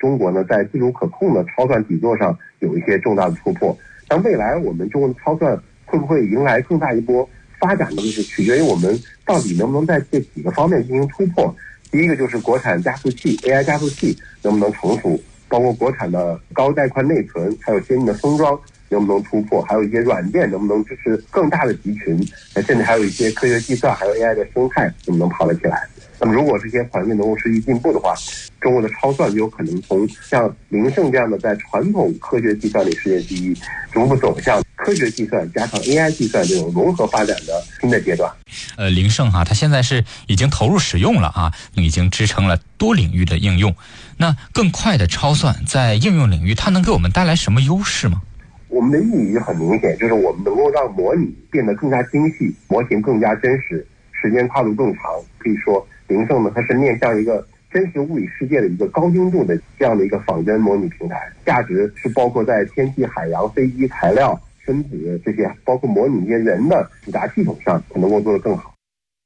中国呢在自主可控的超算底座上有一些重大的突破。但未来我们中国的超算会不会迎来更大一波发展呢？就是取决于我们到底能不能在这几个方面进行突破。第一个就是国产加速器 AI 加速器能不能成熟，包括国产的高带宽内存，还有先进的封装能不能突破，还有一些软件能不能支持更大的集群，甚至还有一些科学计算还有 AI 的生态能不能跑得起来。那么如果这些环境能够持续进步的话，中国的超算就有可能从像林胜这样的在传统科学计算里世界第一，逐步走向科学计算加上 AI 计算这种融合发展的新的阶段。 林胜它现在是已经投入使用了啊，已经支撑了多领域的应用。那更快的超算在应用领域，它能给我们带来什么优势吗？ 我们的意义很明显，就是我们能够让模拟变得更加精细，模型更加真实，时间跨度更长。可以说林胜呢，它是面向一个真实物理世界的一个高精度的这样的一个仿真模拟平台，价值是包括在天气、海洋、飞机、材料、分子这些，包括模拟一些人的复杂系统上，能够做得更好。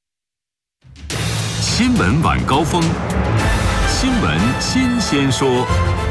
新闻晚高峰，新闻新鲜说。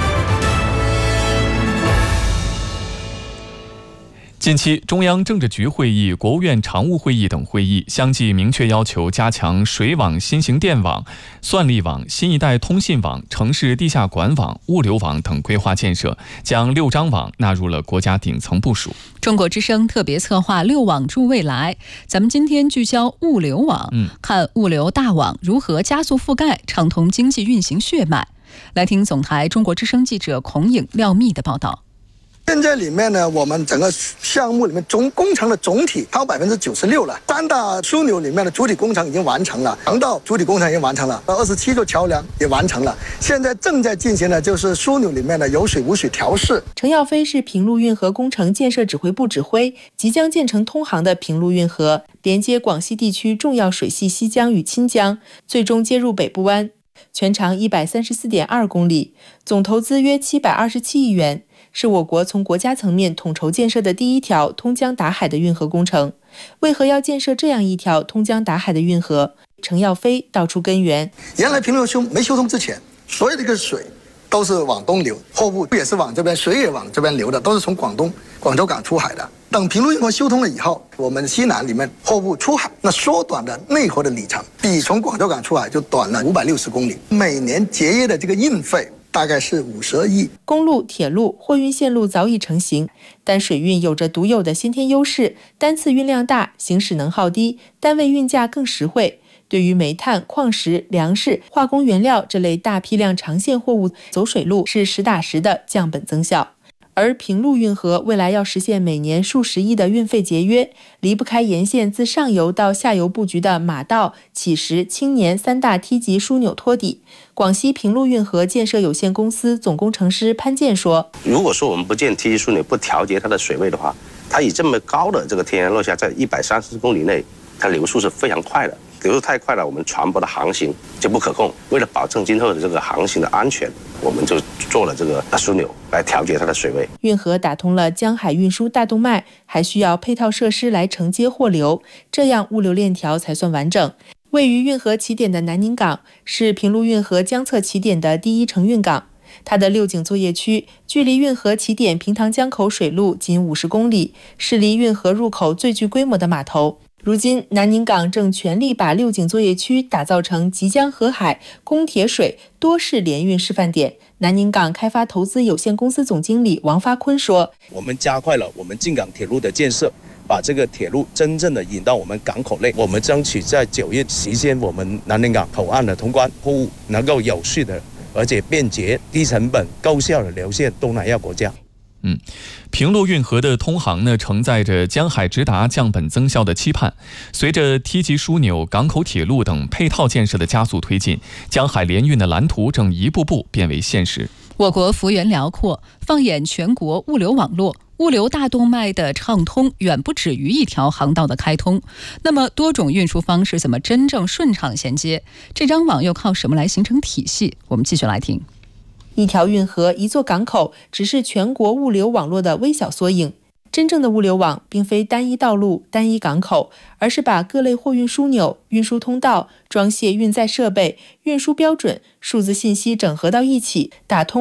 近期，中央政治局会议、国务院常务会议等会议相继明确要求加强水网、新型电网、算力网、新一代通信网、城市地下管网、物流网等规划建设，将6张网纳入了国家顶层部署。 中国之声特别策划6网助未来，咱们今天聚焦物流网，看物流大网如何加速覆盖，畅通经济运行血脉。来听总台中国之声记者孔颖、廖密的报道。 现在里面呢，我们整个项目里面工程的总体超96%了。3大枢纽里面的主体工程已经完成了，航道主体工程已经完成了，27座桥梁也完成了。现在正在进行的就是枢纽里面的有水无水调试。 程耀飞是平陆运河工程建设指挥部指挥，即将建成通航的平陆运河，连接广西地区重要水系西江与钦江，最终接入北部湾，全长134.2公里，总投资约727亿元。是我国从国家层面统筹建设的第一条通江达海的运河工程。为何要建设这样一条通江达海的运河？程耀飞道出根源。 原来平陆没修通之前，所有的这个水都是往东流，货物也是往这边，水也往这边流的，都是从广州港出海的。等平陆运河修通了以后，我们西南里面货物出海，那缩短的内河的里程，比从广州港出海就短了560公里，每年节约的这个运费大概是52亿。 公路、铁路、货运线路早已成型，但水运有着独有的先天优势，单次运量大，行驶能耗低，单位运价更实惠。对于煤炭、矿石、粮食、化工原料这类大批量长线货物，走水路是实打实的降本增效。而平陆运河未来要实现每年数十亿的运费节约，离不开沿线自上游到下游布局的马道、乞石、青年3大梯级枢纽托底。广西平陆运河建设有限公司总工程师潘建说： 如果说我们不建梯级枢纽，不调节它的水位的话，它以这么高的这个天然落下，在130公里内，它流速是非常快的。流速太快了，我们船舶的航行就不可控。为了保证今后的这个航行的安全，我们就做了这个枢纽来调节它的水位。 运河打通了江海运输大动脉，还需要配套设施来承接货流，这样物流链条才算完整。位于运河起点的南宁港是平陆运河江侧起点的第一承运港，它的六井作业区距离运河起点平塘江口水路仅50公里，是离运河入口最具规模的码头。如今，南宁港正全力把六井作业区打造成即将河海、供铁水多式联运示范点。南宁港开发投资有限公司总经理王发坤说： 我们加快了我们进港铁路的建设，把这个铁路真正的引到我们港口内。我们争取在9月期间，我们南宁港口岸的通关，货物能够有序的而且便捷、低成本、高效的流向东南亚国家。 平陆运河的通航呢，承载着江海直达、降本增效的期盼。随着梯级枢纽、港口铁路等配套建设的加速推进，江海联运的蓝图正一步步变为现实。 我国幅员辽阔，放眼全国物流网络，物流大动脉的畅通远不止于一条航道的开通。那么多种运输方式怎么真正顺畅衔接？这张网又靠什么来形成体系？我们继续来听。 一条运河、一座港口只是全国物流网络的微小缩影。真正的物流网并非单一道路、单一港口，而是把各类货运枢纽、运输通道、装卸运载设备、运输标准、数字信息整合到一起，打通